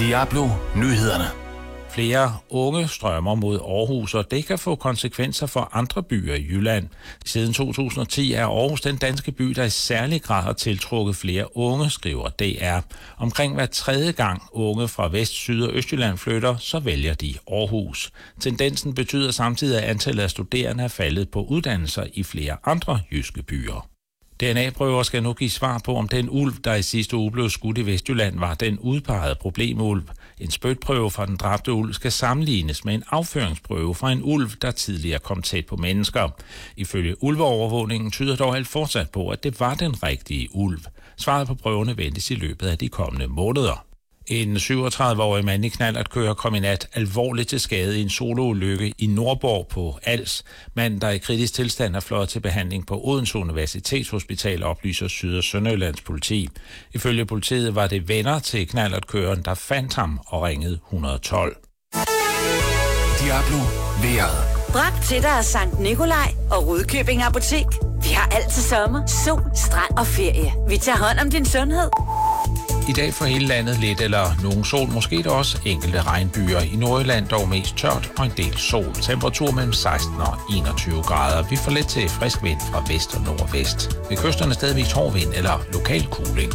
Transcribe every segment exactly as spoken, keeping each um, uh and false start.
Diablo Nyhederne. Flere unge strømmer mod Aarhus, og det kan få konsekvenser for andre byer i Jylland. Siden to tusind og ti er Aarhus den danske by, der i særlig grad har tiltrukket flere unge, skriver D R. Omkring hver tredje gang unge fra Vest-, Syd- og Østjylland flytter, så vælger de Aarhus. Tendensen betyder samtidig, at antallet af studerende er faldet på uddannelser i flere andre jyske byer. D N A-prøver skal nu give svar på, om den ulv, der i sidste uge blev skudt i Vestjylland, var den udpegede problemulv. En spytprøve fra den dræbte ulv skal sammenlignes med en afføringsprøve fra en ulv, der tidligere kom tæt på mennesker. Ifølge ulveovervågningen tyder dog alt fortsat på, at det var den rigtige ulv. Svaret på prøverne ventes i løbet af de kommende måneder. En syvogtredive-årig mand i knallertkører kom i nat alvorligt til skade i en soloulykke i Nordborg på Als. Manden, der i kritisk tilstand er fløjet til behandling på Odense Universitetshospital, oplyser Syd- og Sønderjyllands politi. Ifølge politiet var det venner til knallertkøreren, der fandt ham og ringede et hundrede og tolv. Diablo vejret. Bragt til dig af Sankt Nikolaj og Rudkøbing Apotek. Vi har alt til sommer, sol, strand og ferie. Vi tager hånd om din sundhed. I dag for hele landet lidt eller nogen sol, måske der også enkelte regnbyer. I Nordjylland dog mest tørt og en del sol. Temperatur mellem seksten og enogtyve grader. Vi får let til frisk vind fra vest og nordvest. Ved kysterne stadigvis hård vind eller lokal kuling.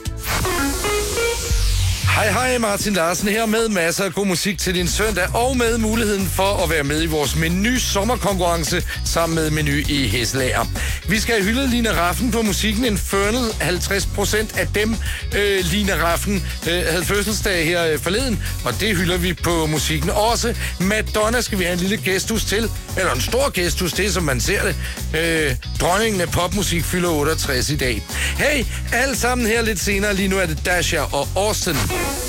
Hej hej, Martin Larsen her med masser af god musik til din søndag og med muligheden for at være med i vores Meny sommerkonkurrence sammen med Meny i Hesselager. Vi skal have hyldet Line Raffen på musikken Infernal. halvtreds procent af dem, øh, Line Raffen, øh, havde fødselsdag her øh, forleden, og det hylder vi på musikken. Også Madonna skal vi have en lille gæsthus til, eller en stor gæsthus til, som man ser det. Øh, dronningen af popmusik fylder otteogtres i dag. Hey, alle sammen her lidt senere. Lige nu er det Dasha og Austin.